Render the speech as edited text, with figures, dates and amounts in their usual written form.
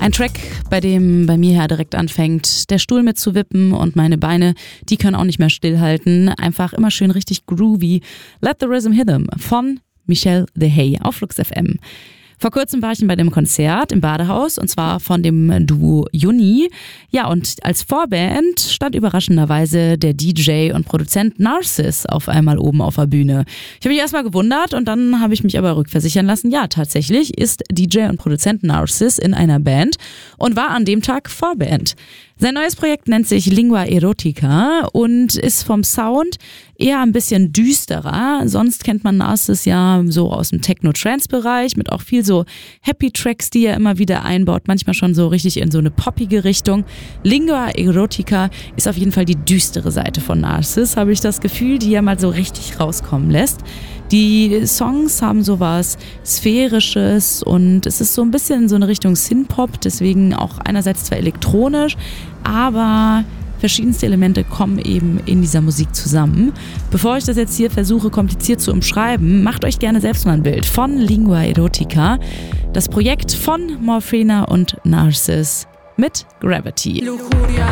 Ein Track, bei dem bei mir ja direkt anfängt, der Stuhl mitzuwippen und meine Beine, die können auch nicht mehr stillhalten. Einfach immer schön richtig groovy. Let the Rhythm Hit 'em von Michelle de Hey auf Flux FM. Vor kurzem war ich bei dem Konzert im Badehaus und zwar von dem Duo Juni. Ja, und als Vorband stand überraschenderweise der DJ und Produzent Narciss auf einmal oben auf der Bühne. Ich habe mich erstmal gewundert und dann habe ich mich aber rückversichern lassen. Ja, tatsächlich ist DJ und Produzent Narciss in einer Band und war an dem Tag Vorband. Sein neues Projekt nennt sich Lingua Erotica und ist vom Sound eher ein bisschen düsterer. Sonst kennt man Narciss ja so aus dem Techno-Trance-Bereich mit auch viel so Happy-Tracks, die er immer wieder einbaut. Manchmal schon so richtig in so eine poppige Richtung. Lingua Erotica ist auf jeden Fall die düstere Seite von Narciss, habe ich das Gefühl, die er mal so richtig rauskommen lässt. Die Songs haben sowas Sphärisches und es ist so ein bisschen in so eine Richtung Synthpop, deswegen auch einerseits zwar elektronisch, aber verschiedenste Elemente kommen eben in dieser Musik zusammen. Bevor ich das jetzt hier versuche, kompliziert zu umschreiben, macht euch gerne selbst mal ein Bild von Lingua Erotica, das Projekt von Morphina und Narciss mit Gravity. Lujuria,